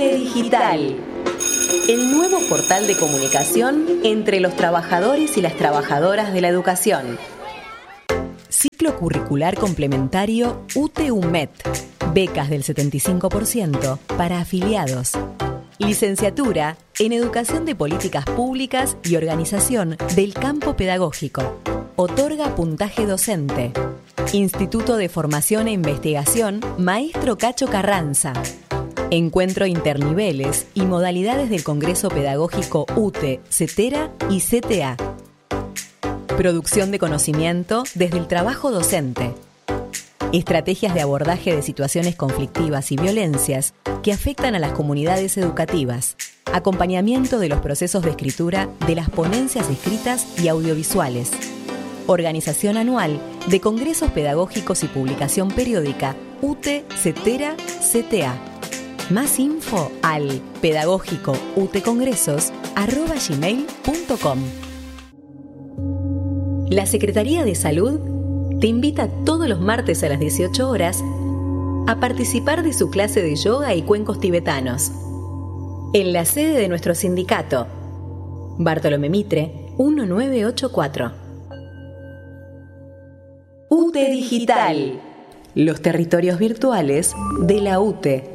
UTE Digital, el nuevo portal de comunicación entre los trabajadores y las trabajadoras de la educación. Ciclo curricular complementario UTE-UMET. Becas del 75% para afiliados. Licenciatura en Educación de Políticas Públicas y Organización del Campo Pedagógico. Otorga puntaje docente. Instituto de Formación e Investigación Maestro Cacho Carranza. Encuentro interniveles y modalidades del Congreso Pedagógico UTE, CETERA y CTA. Producción de conocimiento desde el trabajo docente. Estrategias de abordaje de situaciones conflictivas y violencias que afectan a las comunidades educativas. Acompañamiento de los procesos de escritura de las ponencias escritas y audiovisuales. Organización anual de congresos pedagógicos y publicación periódica UTE, CETERA, CTA. Más info al pedagógicouteCongresos@gmail.com. La Secretaría de Salud te invita todos los martes a las 18 horas a participar de su clase de yoga y cuencos tibetanos en la sede de nuestro sindicato, Bartolomé Mitre, 1984. UTE Digital, los territorios virtuales de la UTE.